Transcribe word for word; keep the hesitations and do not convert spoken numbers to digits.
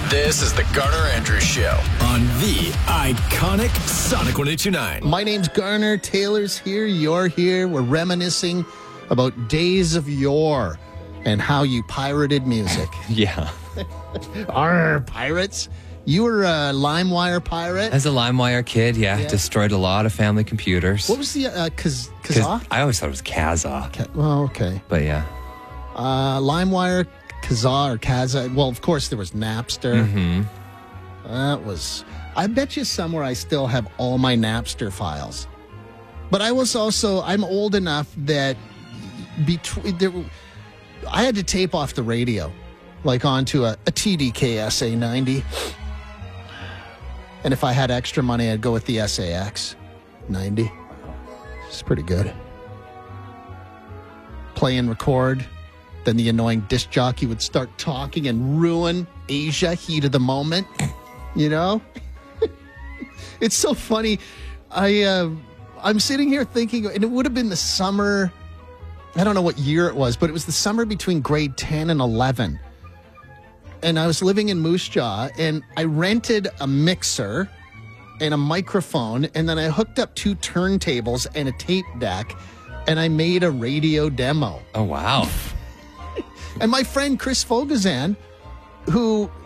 This is the Garner Andrews Show on the iconic Sonic one eight two nine. My name's Garner. Taylor's here. You're here. We're reminiscing about days of yore and how you pirated music. Yeah. Arr, pirates. You were a LimeWire pirate? As a LimeWire kid, yeah, Yeah. destroyed a lot of family computers. What was the, uh, Kaz- 'Cause Kazaa? I always thought it was Kazaa. Ka- well, okay. But yeah. Uh, LimeWire, Kazaa, or Kaza. Well, of course, there was Napster. Mm-hmm. That was... I bet you somewhere I still have all my Napster files. But I was also... I'm old enough that between... There, I had to tape off the radio, like onto a, a T D K S A ninety. And if I had extra money, I'd go with the S A X ninety. It's pretty good. Play and record. Then the annoying disc jockey would start talking and ruin Asia, heat of the moment. You know? It's so funny. I, uh, I'm sitting here thinking, and it would have been the summer... I don't know what year it was, but it was the summer between grade ten and eleven. And I was living in Moose Jaw, and I rented a mixer and a microphone, and then I hooked up two turntables and a tape deck, and I made a radio demo. Oh, wow. And my friend Chris Fogazan, who